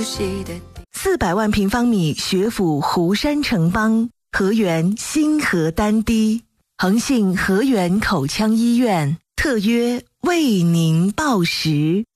息的 400万平方米学府湖山城邦，河源新河丹堤，恒信河源口腔医院特约为您报时。